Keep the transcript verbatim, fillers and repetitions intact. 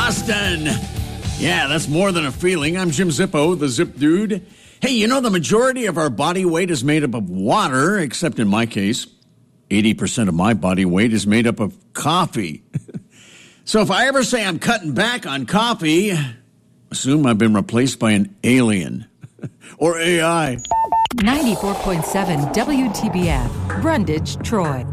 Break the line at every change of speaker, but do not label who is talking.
Boston. Yeah, that's more than a feeling. I'm Jim Zippo, the Zip Dude. Hey, you know the majority of our body weight is made up of water, except in my case, eighty percent of my body weight is made up of coffee. So if I ever say I'm cutting back on coffee, assume I've been replaced by an alien or A I.
ninety-four point seven W T B F, Brundage, Troy.